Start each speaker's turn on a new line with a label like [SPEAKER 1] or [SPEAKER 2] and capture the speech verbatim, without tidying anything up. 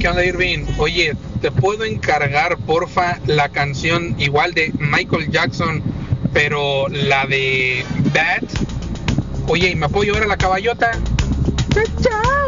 [SPEAKER 1] ¿Qué onda, Irving? Oye, ¿te puedo encargar, porfa, la canción igual de Michael Jackson, pero la de Bad? Oye, ¿y me puedo llevar a la caballota? ¡Chao!